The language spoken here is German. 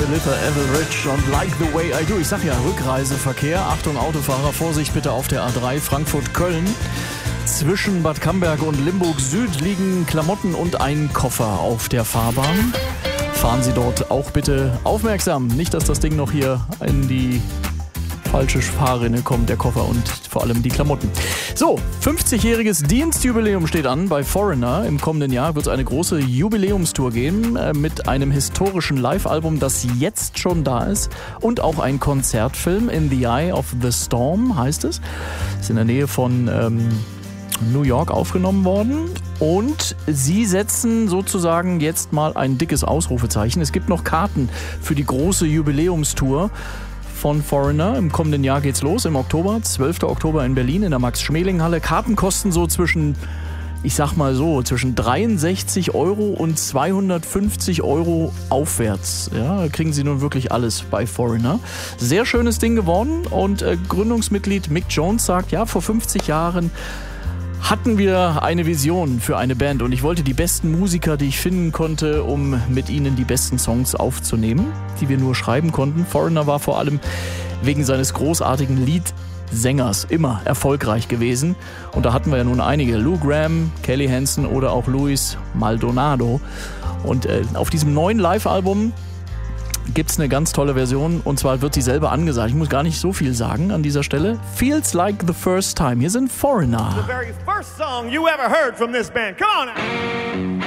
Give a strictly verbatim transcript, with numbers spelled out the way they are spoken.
Philippa Everidge und Like the Way I Do. Ich sag ja, Rückreiseverkehr. Achtung Autofahrer, Vorsicht bitte auf der A drei Frankfurt-Köln. Zwischen Bad Camberg und Limburg Süd liegen Klamotten und ein Koffer auf der Fahrbahn. Fahren Sie dort auch bitte aufmerksam. Nicht, dass das Ding noch hier in die falsche Fahrrinne kommt, der Koffer und vor allem die Klamotten. So, fünfzigjähriges Dienstjubiläum steht an bei Foreigner. Im kommenden Jahr wird es eine große Jubiläumstour geben äh, mit einem historischen Live-Album, das jetzt schon da ist und auch ein Konzertfilm, In the Eye of the Storm heißt es. Ist in der Nähe von ähm, New York aufgenommen worden. Und sie setzen sozusagen jetzt mal ein dickes Ausrufezeichen. Es gibt noch Karten für die große Jubiläumstour von Foreigner. Im kommenden Jahr geht's los, im Oktober, zwölften Oktober in Berlin in der Max-Schmeling-Halle. Karten kosten so zwischen, ich sag mal so, zwischen dreiundsechzig Euro und zweihundertfünfzig Euro aufwärts. Ja, da kriegen Sie nun wirklich alles bei Foreigner. Sehr schönes Ding geworden und äh, Gründungsmitglied Mick Jones sagt, ja, vor fünfzig Jahren hatten wir eine Vision für eine Band und ich wollte die besten Musiker, die ich finden konnte, um mit ihnen die besten Songs aufzunehmen, die wir nur schreiben konnten. Foreigner war vor allem wegen seines großartigen Leadsängers immer erfolgreich gewesen und da hatten wir ja nun einige, Lou Gramm, Kelly Hansen oder auch Luis Maldonado und äh, auf diesem neuen Live-Album gibt es eine ganz tolle Version und zwar wird sie selber angesagt. Ich muss gar nicht so viel sagen an dieser Stelle. Feels like the first time. Hier sind Foreigner. The very first song you ever heard from this band. Come on now.